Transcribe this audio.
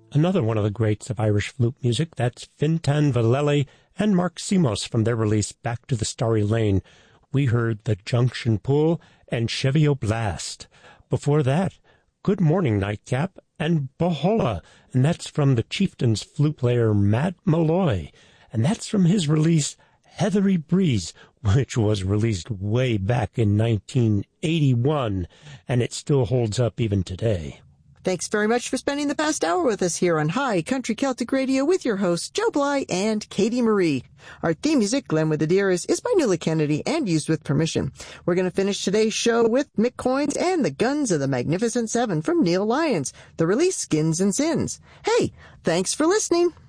another one of the greats of Irish flute music. That's Fintan Vallely and Mark Simos from their release Back to the Starry Lane. We heard The Junction Pool and Chevy Blast. Before that, Good Morning Nightcap and Bohola, and that's from the Chieftains flute player Matt Malloy, and that's from his release Heathery Breeze, which was released way back in 1981, and it still holds up even today. Thanks very much for spending the past hour with us here on High Country Celtic Radio with your hosts Joe Bly and Katie Marie. Our theme music, Glen with the Deer, is by Newly Kennedy and used with permission. We're going to finish today's show with Mick Coynes and the Guns of the Magnificent Seven from Neil Lyons, the release Skins and Sins. Hey, thanks for listening.